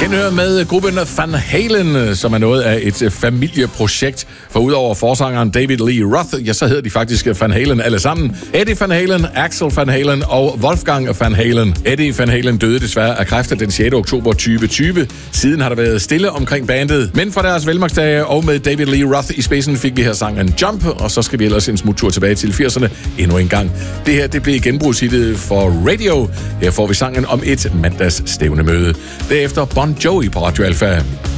Henhør med gruppen Van Halen, som er noget af et familieprojekt. For udover forsangeren David Lee Roth, ja, så hedder de faktisk Van Halen alle sammen. Eddie Van Halen, Axel Van Halen og Wolfgang Van Halen. Eddie Van Halen døde desværre af kræft den 6. oktober 2020. Siden har der været stille omkring bandet. Men for deres velmagsdage og med David Lee Roth i spidsen fik vi her sangen Jump, og så skal vi ellers en smuttur tilbage til 80'erne endnu en gang. Det her, det blev genbrugshittet for Radio. Her får vi sangen om et mandagsstævnemøde. Derefter Bon Jovi på Radio Alpha.